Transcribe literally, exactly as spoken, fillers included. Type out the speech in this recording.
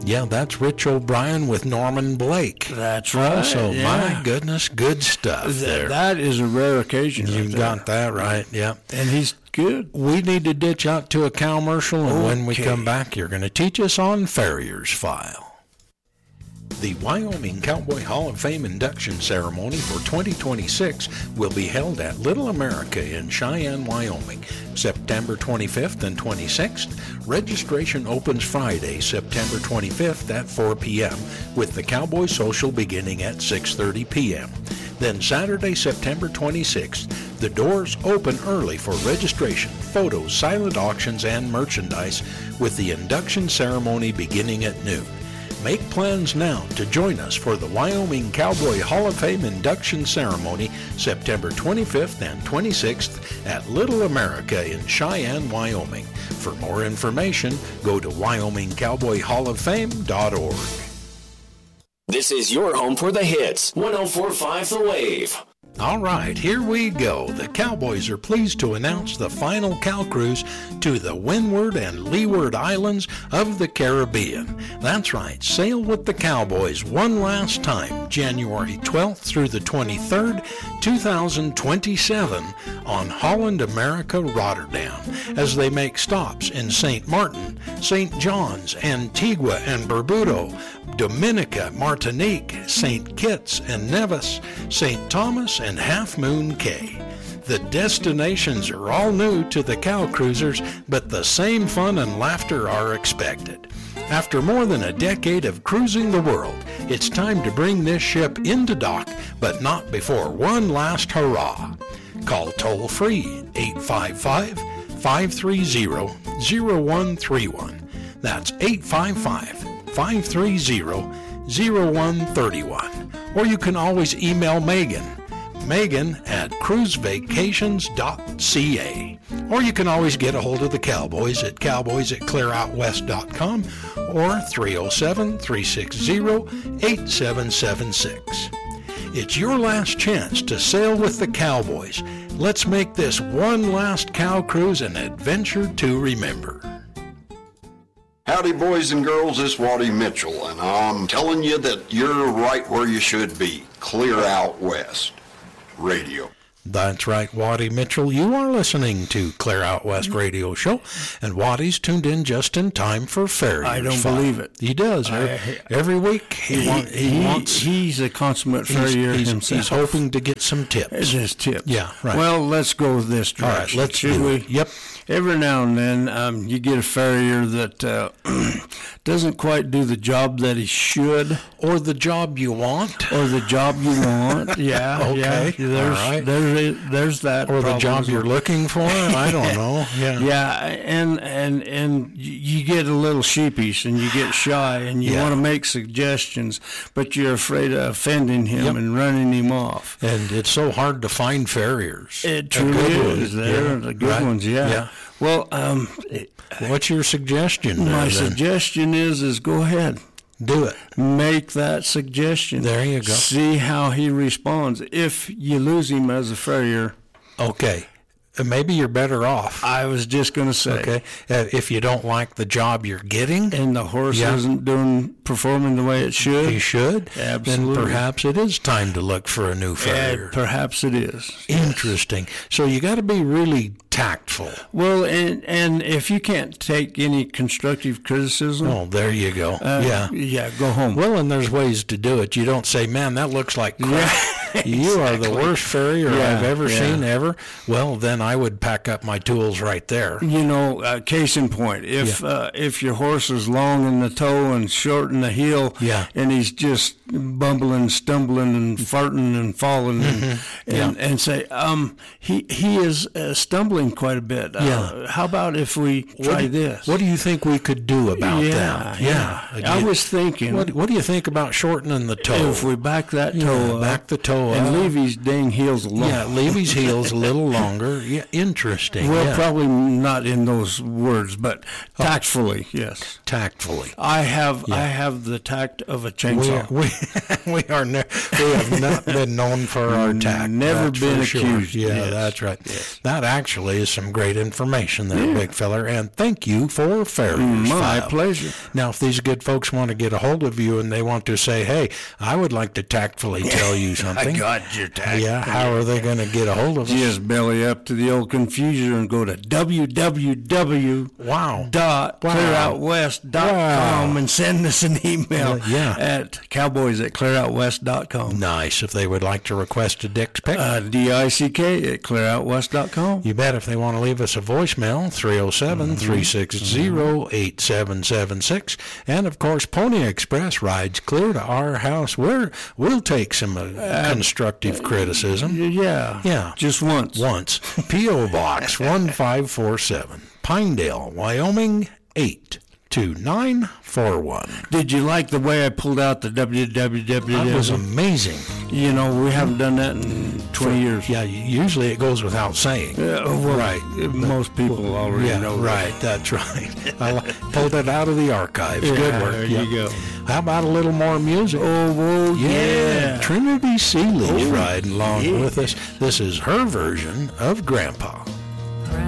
Yeah, that's Rich O'Brien with Norman Blake. That's right. So, yeah. my goodness, good stuff Th- there. That is a rare occasion. You right got that right, yeah. And he's good. We need to ditch out to a commercial, and okay. when we come back, you're going to teach us on Farrier's File. The Wyoming Cowboy Hall of Fame induction ceremony for twenty twenty-six will be held at Little America in Cheyenne, Wyoming, September twenty-fifth and twenty-sixth. Registration opens Friday, September twenty-fifth at four p.m., with the Cowboy Social beginning at six thirty p.m. Then Saturday, September twenty-sixth, the doors open early for registration, photos, silent auctions, and merchandise, with the induction ceremony beginning at noon. Make plans now to join us for the Wyoming Cowboy Hall of Fame induction ceremony September twenty-fifth and twenty-sixth at Little America in Cheyenne, Wyoming. For more information, go to wyoming cowboy hall of fame dot org. This is your home for the hits. one oh four point five The Wave. All right, here we go. The Cowboys are pleased to announce the final cow cruise to the Windward and Leeward Islands of the Caribbean. That's right, sail with the Cowboys one last time, January twelfth through the twenty-third, two thousand twenty-seven, on Holland America Rotterdam, as they make stops in Saint Martin, Saint John's, Antigua and Barbuda, Dominica, Martinique, Saint Kitts and Nevis, Saint Thomas, and Half Moon Cay. The destinations are all new to the cow cruisers, but the same fun and laughter are expected. After more than a decade of cruising the world, it's time to bring this ship into dock, but not before one last hurrah. Call toll-free eight five five, five three zero, zero one three one. That's eight five five, five three zero, zero one three one. Or you can always email Megan, Megan at cruise vacations dot c a. Or you can always get a hold of the Cowboys at cowboys at clear out west dot com or three oh seven, three six zero, eight seven seven six. It's your last chance to sail with the Cowboys. Let's make this one last cow cruise an adventure to remember. Howdy, boys and girls, it's Waddy Mitchell, and I'm telling you that you're right where you should be. Clear Out West Radio. That's right, Waddy Mitchell. You are listening to Clear Out West Radio Show, and Waddy's tuned in just in time for Farrier's I don't File. believe it. He does. I, every, every week he, he, want, he, he wants... He's a consummate farrier he's, himself. He's hoping to get some tips. It's just tips. Yeah, right. Well, let's go this direction. All right, let's should do we? it. Yep. Every now and then, um, you get a farrier that uh, doesn't quite do the job that he should, or the job you want, or the job you want. Yeah, okay. Yeah. There's, all right. there's, there's that. Or the job well. you're looking for. I don't know. Yeah. Yeah, and and and you get a little sheepish, and you get shy, and you Yeah. want to make suggestions, but you're afraid of offending him Yep. and running him off. And it's so hard to find farriers. It truly is. They're the good right. ones. Yeah. yeah. Well, um, what's your suggestion? my there, suggestion is is go ahead. Do it. Make that suggestion. There you go. See how he responds. If you lose him as a farrier, okay. Maybe you're better off. I was just going to say. Okay. Uh, if you don't like the job you're getting, and the horse yeah. isn't doing performing the way it should, you should. Absolutely. Then perhaps it is time to look for a new farrier. Uh, perhaps it is. Interesting. So you got to be really tactful. Well, and and if you can't take any constructive criticism, Oh, there you go. uh, yeah. yeah, go home. Well, and there's ways to do it. You don't say, man, that looks like crap. Yeah, You are the worst farrier Yeah, I've ever yeah. seen ever. Well, then I would pack up my tools right there. You know, uh, case in point, if Yeah. uh, if your horse is long in the toe and short in the heel, Yeah. and he's just bumbling, stumbling, and farting and falling, and Mm-hmm. and, and say, um, he he is uh, stumbling quite a bit. Uh, Yeah. How about if we try what do, this? What do you think we could do about yeah, that? yeah. Yeah. I was thinking, What, what do you think about shortening the toe? if we back that Yeah, toe up, back the toe So, and uh, leave his dang heels alone. Yeah, leave his heels a little longer. Yeah, interesting. Well, yeah. probably not in those words, but tactfully, yes. Tactfully. I have Yeah. I have the tact of a We chainsaw. we, we are ne- we have not been known for our tact. Never that's been for sure. accused. Yeah, Yes. that's right. Yes. That actually is some great information there, big feller. And thank you for Farrier's My File. pleasure. Now, if these good folks want to get a hold of you and they want to say, "Hey, I would like to tactfully tell you something," I got your tact. yeah, how are they going to get a hold of us? Just belly up to the old confuser and go to w w w Wow. dot Wow. clear out west dot com Wow. and send us an email Uh, yeah. at cowboys at clear out west dot com. Nice. If they would like to request a dick's pic. Uh, D I C K at clear out west dot com. You bet. If they want to leave us a voicemail, three oh seven, three six zero, eight seven seven six. And, of course, Pony Express rides clear to our house. We're, we'll take some uh, constructive criticism. Yeah. Yeah. Just once. Once. P O. Box one five four seven, Pinedale, Wyoming, eight two nine four one. Did you like the way I pulled out the W W W? That was amazing. You know, we haven't done that in twenty years. Yeah, usually it goes without saying. Uh, well, Right. Most people already Yeah, know that. right. That's right. I li- pulled it out of the archives. Yeah, Good work. there Yeah. you go. How about a little more music? Oh, whoa, yeah. yeah. Trinity Seeley's Oh, riding along yeah. with us. This is her version of Grandpa.